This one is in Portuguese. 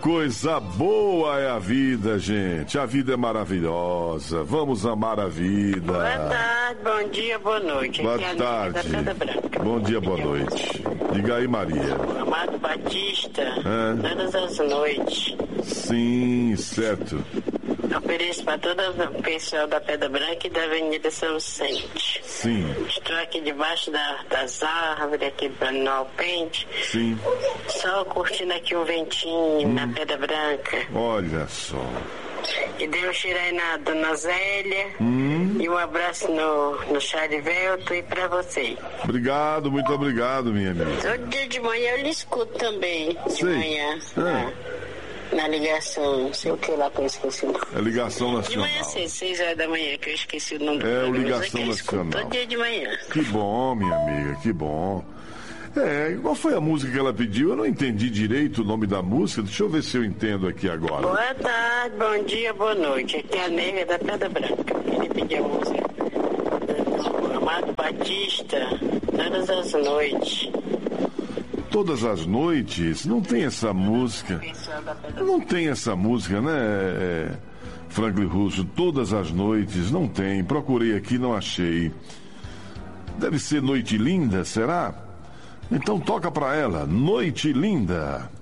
Coisa boa é a vida, gente. A vida é maravilhosa. Vamos amar a vida. Boa tarde, bom dia, boa noite. Boa Aqui é a tarde. da Pedra Branca. Bom dia, boa noite. Diga aí, Maria. Amado Batista, todas as noites. Sim, certo. Ofereço para todo o pessoal da Pedra Branca e da Avenida São Vicente. Sim. Estou aqui debaixo das árvores, aqui no Alpente. Sim. Só curtindo aqui um ventinho na Pedra Branca. Olha só. E dei um cheiro aí na Dona Zélia. E um abraço no Charivelto e pra você. Obrigado, muito obrigado, minha amiga. Todo dia de manhã eu lhe escuto também, de manhã. Na ligação, não sei o que lá que eu esqueci. É ligação nacional. De manhã, 6 horas da manhã, que eu esqueci o nome. É o programa, ligação nacional. Todo dia de manhã. Que bom, minha amiga, que bom. Qual foi a música que ela pediu? Eu não entendi direito o nome da música. Deixa eu ver se eu entendo aqui agora. Boa tarde, bom dia, boa noite. Aqui é a Nega da Pedra Branca. Ele pediu a música do Amado Batista, todas as noites. Todas as noites? Não tem essa música. Não tem essa música, né, Franklin Russo? Todas as noites, não tem. Procurei aqui, não achei. Deve ser Noite Linda, será? Então toca pra ela, Noite Linda.